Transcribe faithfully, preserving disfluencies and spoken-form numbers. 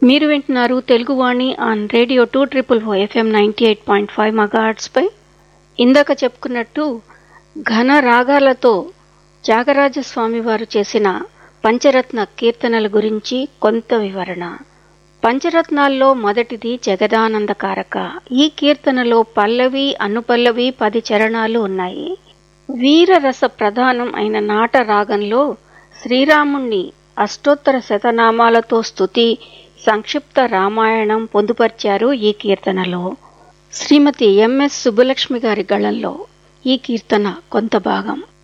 మీరు వింటున్నారు Teluguvani on radio two triple four FM ninety eight point five megahertz పై. ఇందాక చెప్పుకున్నట్టు ఘన రాగాలతో త్యాగరాజస్వామి వారు చేసిన పంచరత్న కీర్తనల గురించి కొంత వివరణ. పంచరత్నాల్లో మొదటిది జగదానందకారక. ఈ కీర్తనలో పల్లవి అనుపల్లవి పది చరణాలు ఉన్నాయి. వీరరస ప్రధానం అయిన నాట రాగంలో శ్రీరాముణ్ణి అష్టోత్తర శతనామాలతో స్తుతి, సంక్షిప్త రామాయణం పొందుపర్చారు ఈ కీర్తనలో. శ్రీమతి ఎంఎస్ సుబ్బలక్ష్మి గారి గళంలో ఈ కీర్తన కొంత భాగం.